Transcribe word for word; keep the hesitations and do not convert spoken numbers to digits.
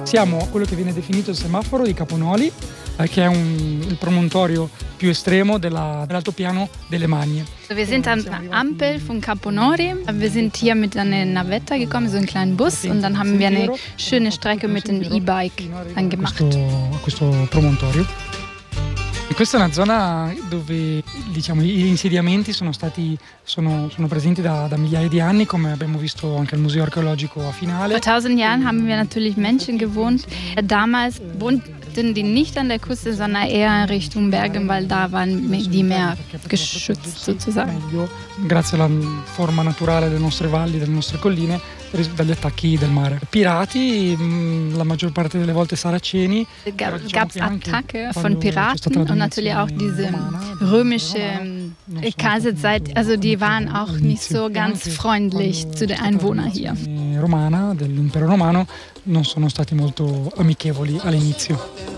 Siamo a quello che viene definito il semaforo di Caponoli, eh, che è un, il promontorio più estremo della, dell'altopiano delle Magne. Wir sind an der Ampel von Caponori. Wir sind hier mit einer Navetta gekommen, so einen kleinen Bus, und dann haben wir eine schöne Strecke mit dem E-Bike dann gemacht. Questo, questo promontorio. Questa è una zona dove, diciamo, gli insediamenti sono stati sono, sono presenti da, da migliaia di anni, come abbiamo visto anche al Museo Archeologico a Finale. Vor tausend Jahren haben wir natürlich Menschen gewohnt. Damals wohnten die nicht an der Küste, sondern eher in Richtung Bergen, weil da waren die mehr geschützt sozusagen. Grazie alla forma naturale delle nostre valli, delle nostre colline, dagli attacchi del mare. Pirati, la maggior parte delle volte saraceni. Gab es Attacke von Piraten und natürlich auch diese römische Kaiserzeit, also die waren auch nicht so ganz freundlich zu den Einwohnern hier. Romana, dell'impero romano, non sono stati molto amichevoli all'inizio.